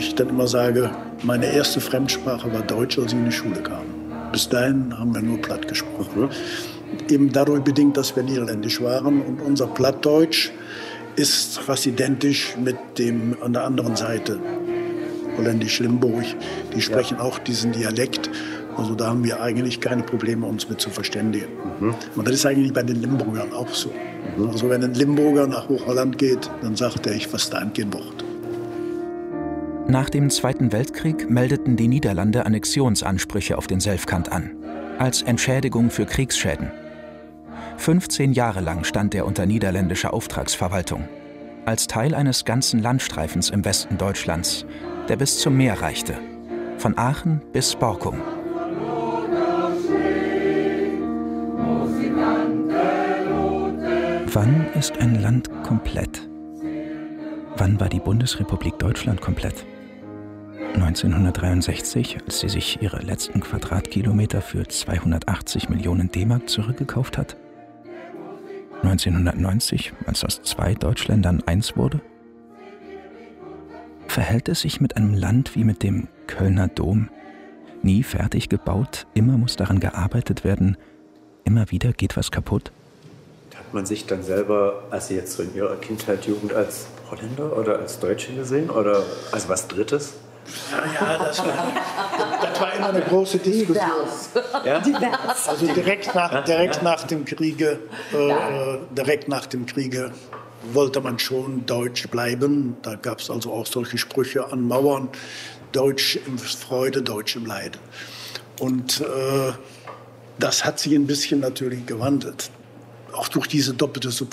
ich dann immer sage, meine erste Fremdsprache war Deutsch, als ich in die Schule kam. Bis dahin haben wir nur platt gesprochen. Eben dadurch bedingt, dass wir niederländisch waren. Und unser Plattdeutsch ist fast identisch mit dem an der anderen Seite, holländisch-Limburg. Die sprechen auch diesen Dialekt. Also da haben wir eigentlich keine Probleme, uns mit zu verständigen. Und das ist eigentlich bei den Limburgern auch so. Also wenn ein Limburger nach Hochholland geht, dann sagt er, ich verstehe kein Wort. Nach dem Zweiten Weltkrieg meldeten die Niederlande Annexionsansprüche auf den Selfkant an, als Entschädigung für Kriegsschäden. 15 Jahre lang stand er unter niederländischer Auftragsverwaltung, als Teil eines ganzen Landstreifens im Westen Deutschlands, der bis zum Meer reichte, von Aachen bis Borkum. Wann ist ein Land komplett? Wann war die Bundesrepublik Deutschland komplett? 1963, als sie sich ihre letzten Quadratkilometer für 280 Millionen D-Mark zurückgekauft hat? 1990, als aus 2 Deutschländern eins wurde? Verhält es sich mit einem Land wie mit dem Kölner Dom? Nie fertig gebaut, immer muss daran gearbeitet werden, immer wieder geht was kaputt? Hat man sich dann selber, als Sie jetzt so in Ihrer Kindheit, Jugend, als Holländer oder als Deutsche gesehen? Oder als was Drittes? Ja, das war immer eine große Diskussion. Ja? Also direkt nach dem Kriege wollte man schon deutsch bleiben. Da gab es also auch solche Sprüche an Mauern: Deutsch in Freude, Deutsch im Leid. Und das hat sich ein bisschen natürlich gewandelt. Auch durch diese doppelte